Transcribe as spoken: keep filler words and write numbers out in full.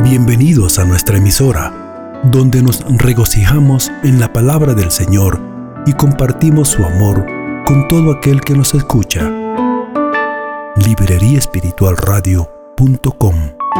Bienvenidos a nuestra emisora, donde nos regocijamos en la palabra del Señor y compartimos su amor con todo aquel que nos escucha. librería espiritual radio punto com